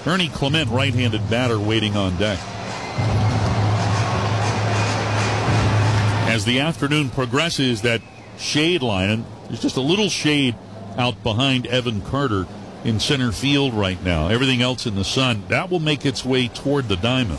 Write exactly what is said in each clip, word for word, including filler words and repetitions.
Ernie Clement, right-handed batter, waiting on deck. As the afternoon progresses, that shade line, and there's just a little shade out behind Evan Carter in center field right now. Everything else in the sun, that will make its way toward the diamond.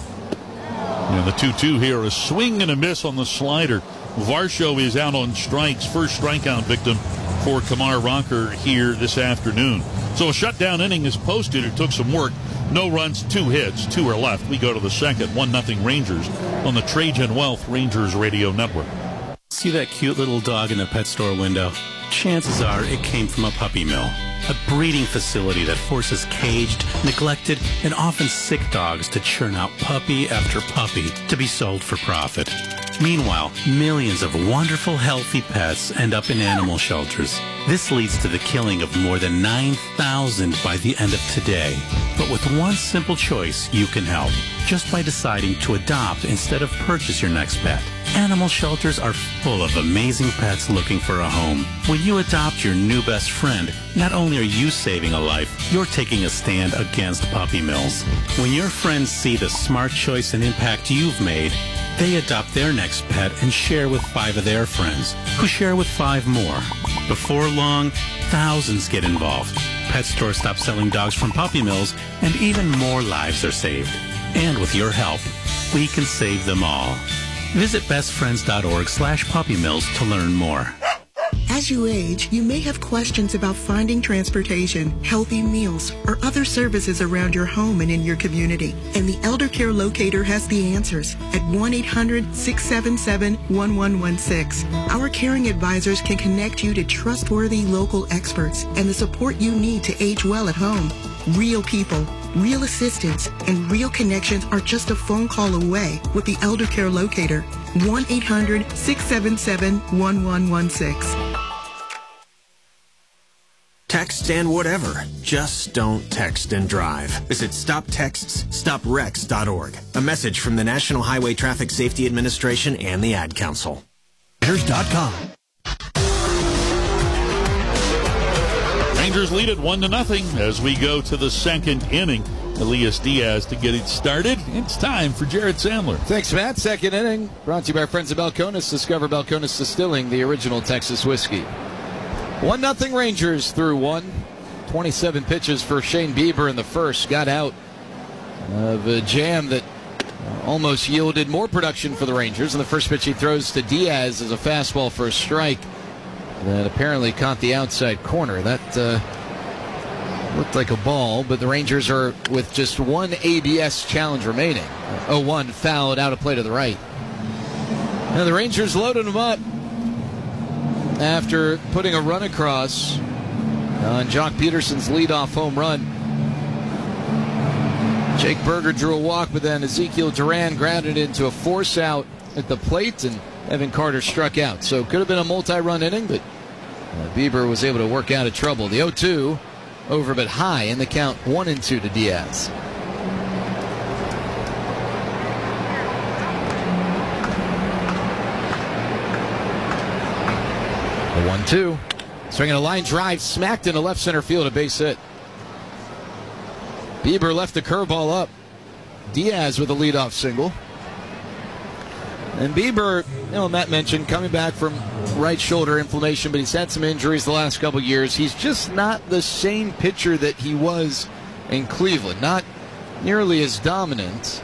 And the two two here, a swing and a miss on the slider. Varsho is out on strikes, first strikeout victim for Kumar Rocker here this afternoon. So a shutdown inning is posted. It took some work. No runs, two hits, two are left. We go to the second, one nothing Rangers on the Trajan Wealth Rangers Radio Network. See that cute little dog in the pet store window? Chances are it came from a puppy mill, a breeding facility that forces caged, neglected, and often sick dogs to churn out puppy after puppy to be sold for profit. Meanwhile, millions of wonderful, healthy pets end up in animal shelters. This leads to the killing of more than nine thousand by the end of today. But with one simple choice, you can help, just by deciding to adopt instead of purchase your next pet. Animal shelters are full of amazing pets looking for a home. When you adopt your new best friend, not only are you saving a life, you're taking a stand against puppy mills. When your friends see the smart choice and impact you've made, they adopt their next pet and share with five of their friends, who share with five more. Before long, thousands get involved. Pet stores stop selling dogs from puppy mills, and even more lives are saved. And with your help, we can save them all. Visit bestfriends.org slash puppymills to learn more. As you age, you may have questions about finding transportation, healthy meals, or other services around your home and in your community. And the Elder Care Locator has the answers at one eight hundred, six seven seven, one one one six. Our caring advisors can connect you to trustworthy local experts and the support you need to age well at home. Real people, real assistance, and real connections are just a phone call away with the Elder Care Locator. one eight hundred, six seven seven, one one one six. Text and whatever. Just don't text and drive. Visit stop texts stop wrecks dot org. A message from the National Highway Traffic Safety Administration and the Ad Council. Rangers dot com. Rangers lead it one to nothing as we go to the second inning. Elias Diaz to get it started. It's time for Jared Sandler. Thanks, Matt. Second inning brought to you by our friends at Balcones. Discover Balcones Distilling, the original Texas whiskey. One nothing Rangers through one. twenty-seven pitches for Shane Bieber in the first. Got out of a jam that almost yielded more production for the Rangers. And the first pitch he throws to Diaz is a fastball for a strike that apparently caught the outside corner. That uh, looked like a ball, but the Rangers are with just one A B S challenge remaining. oh one fouled out of play to the right. And the Rangers loaded him up after putting a run across on Jock Peterson's leadoff home run. Jake Berger drew a walk, but then Ezekiel Duran grounded into a force out at the plate, and Evan Carter struck out. So could have been a multi-run inning, but uh, Bieber was able to work out of trouble. The oh two over but high in the count, one and two to Diaz. The one two. Swinging a line drive, smacked into left center field, a base hit. Bieber left the curveball up. Diaz with a leadoff single. And Bieber, you know, Matt mentioned, coming back from right shoulder inflammation, but he's had some injuries the last couple years. He's just not the same pitcher that he was in Cleveland. Not nearly as dominant.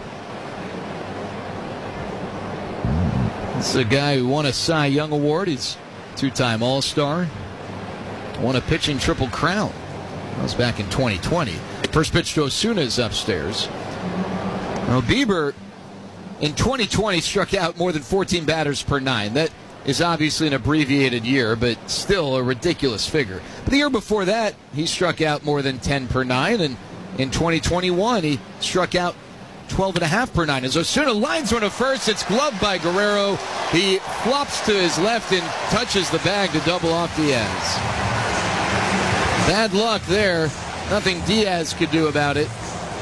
This is a guy who won a Cy Young Award. He's two-time All-Star. Won a pitching triple crown. That was back in twenty twenty. First pitch to Osuna is upstairs. Well, Bieber in twenty twenty struck out more than fourteen batters per nine. That is obviously an abbreviated year, but still a ridiculous figure. But the year before that, he struck out more than ten per nine, and in twenty twenty-one, he struck out twelve and a half per nine. As Osuna lines one to first, it's gloved by Guerrero. He flops to his left and touches the bag to double off Diaz. Bad luck there. Nothing Diaz could do about it.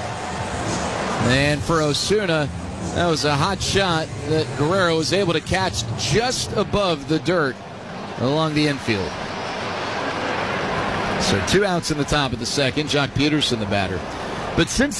And for Osuna, that was a hot shot that Guerrero was able to catch just above the dirt along the infield. So two outs in the top of the second. Jock Peterson, the batter. But since